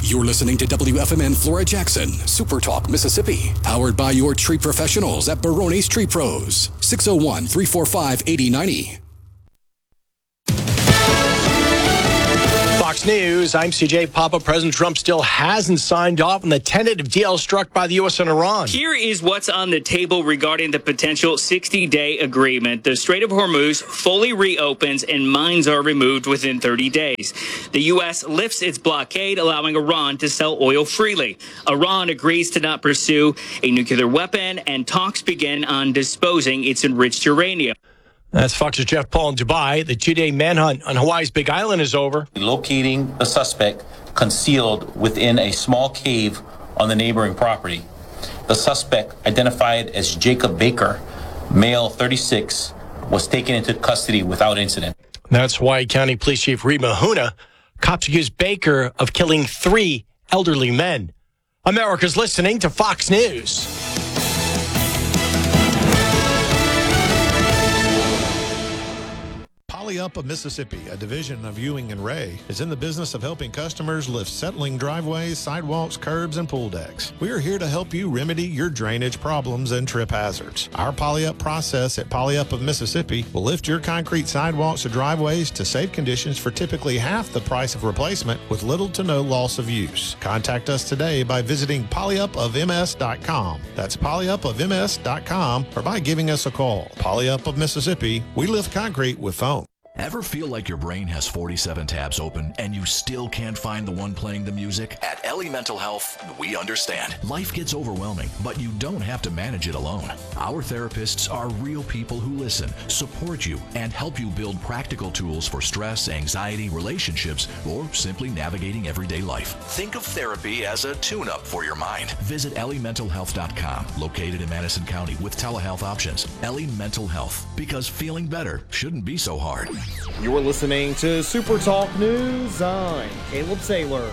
You're listening to WFMN Flora Jackson, Super Talk, Mississippi. Powered by your tree professionals at Barone's Tree Pros. 601-345-8090. Fox News, I'm CJ Papa. President Trump still hasn't signed off on the tentative deal struck by the U.S. and Iran. Here is what's on the table regarding the potential 60-day agreement. The Strait of Hormuz fully reopens and mines are removed within 30 days. The U.S. lifts its blockade, allowing Iran to sell oil freely. Iran agrees to not pursue a nuclear weapon, and talks begin on disposing its enriched uranium. That's Fox's Jeff Paul in Dubai. The two-day manhunt on Hawaii's Big Island is over. Locating the suspect concealed within a small cave on the neighboring property. The suspect, identified as Jacob Baker, male 36, was taken into custody without incident. That's Hawaii County Police Chief Reed Mahuna. Cops accused Baker of killing 3 elderly men. America's listening to Fox News. PolyUp of Mississippi, a division of Ewing and Ray, is in the business of helping customers lift settling driveways, sidewalks, curbs, and pool decks. We are here to help you remedy your drainage problems and trip hazards. Our PolyUp process at PolyUp of Mississippi will lift your concrete sidewalks or driveways to safe conditions for typically half the price of replacement with little to no loss of use. Contact us today by visiting polyupofms.com. That's polyupofms.com, or by giving us a call. PolyUp of Mississippi, we lift concrete with foam. Ever feel like your brain has 47 tabs open and you still can't find the one playing the music? At Ellie Mental Health, we understand. Life gets overwhelming, but you don't have to manage it alone. Our therapists are real people who listen, support you, and help you build practical tools for stress, anxiety, relationships, or simply navigating everyday life. Think of therapy as a tune-up for your mind. Visit EllieMentalHealth.com, located in Madison County with telehealth options. Ellie Mental Health, because feeling better shouldn't be so hard. You're listening to Super Talk News. I'm Caleb Sailor.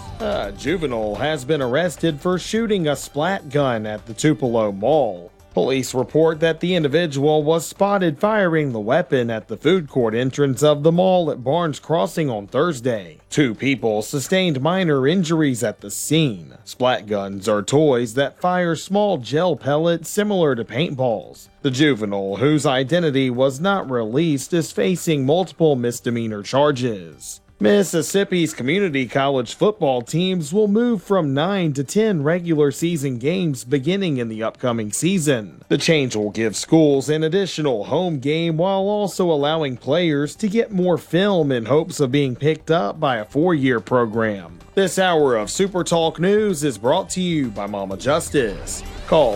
A juvenile has been arrested for shooting a splat gun at the Tupelo Mall. Police report that the individual was spotted firing the weapon at the food court entrance of the mall at Barnes Crossing on Thursday. 2 people sustained minor injuries at the scene. Splat guns are toys that fire small gel pellets similar to paintballs. The juvenile, whose identity was not released, is facing multiple misdemeanor charges. Mississippi's community college football teams will move from 9 to 10 regular season games beginning in the upcoming season. The change will give schools an additional home game while also allowing players to get more film in hopes of being picked up by a 4-year program. This hour of Super Talk News is brought to you by Mama Justice. Call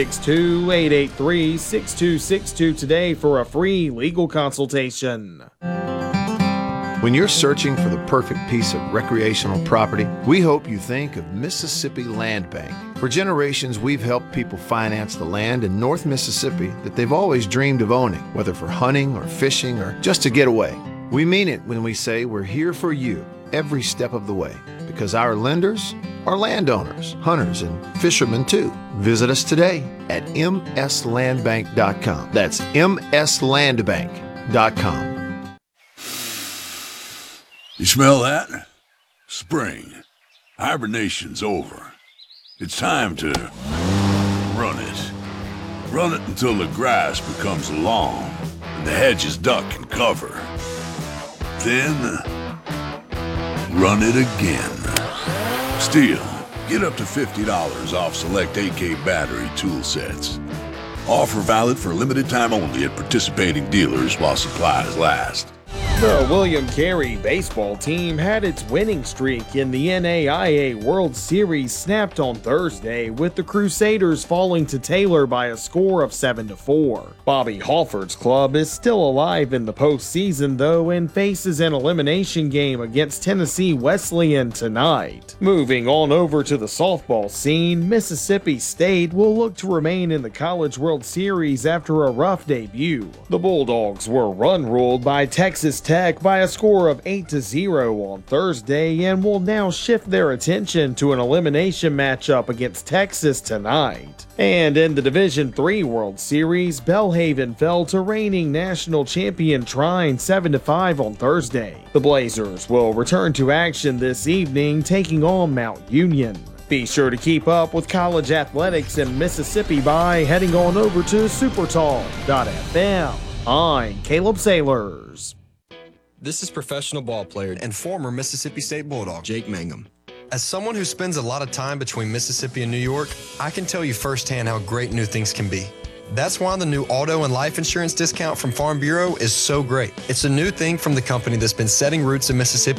662-883-6262 today for a free legal consultation. When you're searching for the perfect piece of recreational property, we hope you think of Mississippi Land Bank. For generations, we've helped people finance the land in North Mississippi that they've always dreamed of owning, whether for hunting or fishing or just to get away. We mean it when we say we're here for you every step of the way, because our lenders are landowners, hunters, and fishermen too. Visit us today at mslandbank.com. That's mslandbank.com. You smell that? Spring. Hibernation's over. It's time to run it. Run it until the grass becomes long and the hedges duck and cover. Then, run it again. Still, get up to $50 off select AK battery tool sets. Offer valid for a limited time only at participating dealers while supplies last. The William Carey baseball team had its winning streak in the NAIA World Series snapped on Thursday, with the Crusaders falling to Taylor by a score of 7-4. Bobby Halford's club is still alive in the postseason, though, and faces an elimination game against Tennessee Wesleyan tonight. Moving on over to the softball scene, Mississippi State will look to remain in the College World Series after a rough debut. The Bulldogs were run-ruled by Texas Tech by a score of 8-0 on Thursday and will now shift their attention to an elimination matchup against Texas tonight. And in the Division III World Series, Belhaven fell to reigning national champion Trine 7-5 on Thursday. The Blazers will return to action this evening, taking on Mount Union. Be sure to keep up with college athletics in Mississippi by heading on over to supertalk.fm. I'm Caleb Sailors. This is professional ball player and former Mississippi State Bulldog, Jake Mangum. As someone who spends a lot of time between Mississippi and New York, I can tell you firsthand how great new things can be. That's why the new auto and life insurance discount from Farm Bureau is so great. It's a new thing from the company that's been setting roots in Mississippi